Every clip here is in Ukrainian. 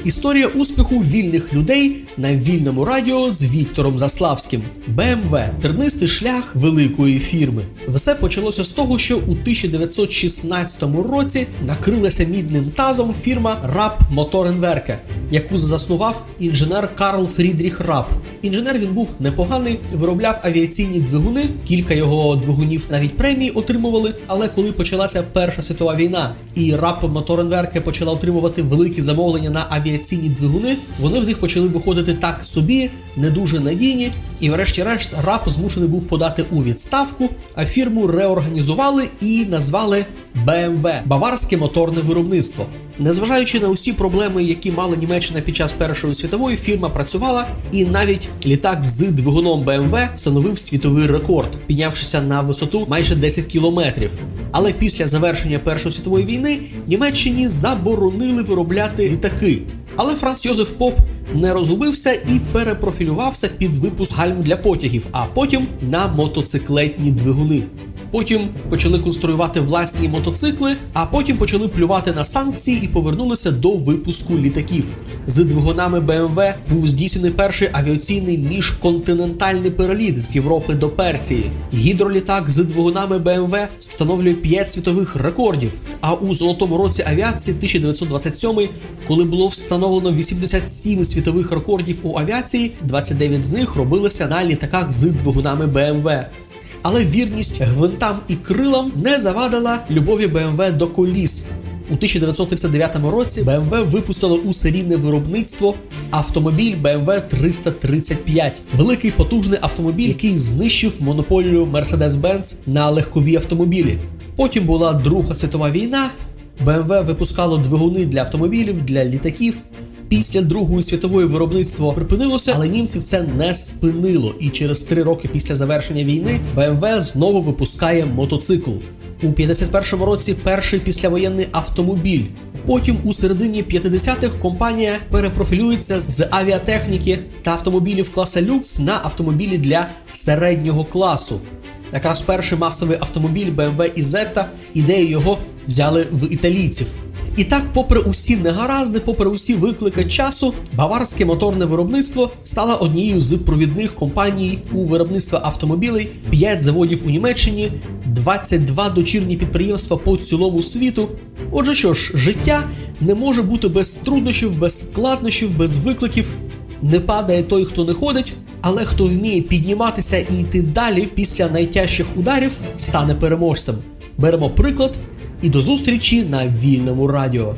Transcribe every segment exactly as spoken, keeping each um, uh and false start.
Історія успіху вільних людей на вільному радіо з Віктором Заславським. бе ем ве – тернистий шлях великої фірми. Все почалося з того, що у тисяча дев'ятсот шістнадцятому році накрилася мідним тазом фірма Rapp Motorenwerke, яку заснував інженер Карл Фрідріх Рапп. Інженер він був непоганий, виробляв авіаційні двигуни, кілька його двигунів навіть премії отримували, але коли почалася Перша світова війна і Rapp Motorenwerke почала отримувати великі замовлення на авіаційні двигуни, вони в них почали виходити так собі, не дуже надійні, і врешті-решт Рапп змушений був подати у відставку, а фірму реорганізували і назвали бе ем ве – Баварське моторне виробництво. Незважаючи на усі проблеми, які мала Німеччина під час Першої світової, фірма працювала, і навіть літак з двигуном бе ем ве встановив світовий рекорд, піднявшися на висоту майже десять кілометрів. Але після завершення Першої світової війни Німеччині заборонили виробляти літаки. Але Франц Йозеф Поп не розгубився і перепрофілювався під випуск гальм для потягів, а потім на мотоциклетні двигуни. Потім почали конструювати власні мотоцикли, а потім почали плювати на санкції і повернулися до випуску літаків. З двигунами бе ем ве був здійснений перший авіаційний міжконтинентальний переліт з Європи до Персії. Гідролітак з двигунами бе ем ве встановлює п'ять світових рекордів. А у золотому році авіації тисяча дев'ятсот двадцять сьомий, коли було встановлено вісімдесят сім світових рекордів у авіації, двадцять дев'ять з них робилися на літаках з двигунами бе ем ве. Але вірність гвинтам і крилам не завадила любові бе ем ве до коліс. У тисяча дев'ятсот тридцять дев'ятому році бе ем ве випустило у серійне виробництво автомобіль бе ем ве триста тридцять п'ять. Великий потужний автомобіль, який знищив монополію Mercedes-Benz на легкові автомобілі. Потім була Друга світова війна, бе ем ве випускало двигуни для автомобілів, для літаків. Після Другої світової виробництво припинилося, але німців це не спинило. І через три роки після завершення війни бе ем ве знову випускає мотоцикл. У п'ятдесят першому році перший післявоєнний автомобіль. Потім у середині п'ятдесятих компанія перепрофілюється з авіатехніки та автомобілів класу люкс на автомобілі для середнього класу. Якраз перший масовий автомобіль бе ем ве Isetta, ідею його взяли в італійців. І так, попри усі негаразди, попри усі виклики часу, Баварське моторне виробництво стало однією з провідних компаній у виробництві автомобілей, п'ять заводів у Німеччині, двадцять два дочірні підприємства по цілому світу. Отже що ж, життя не може бути без труднощів, без складнощів, без викликів. Не падає той, хто не ходить, але хто вміє підніматися і йти далі після найтяжчих ударів, стане переможцем. Беремо приклад і до зустрічі на Вільному радіо.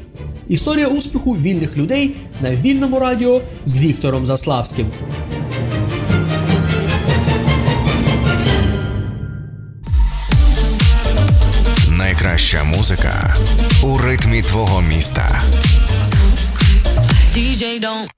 Історія успіху вільних людей на Вільному радіо з Віктором Заславським. Найкраща музика у ритмі твого міста. ді джей don't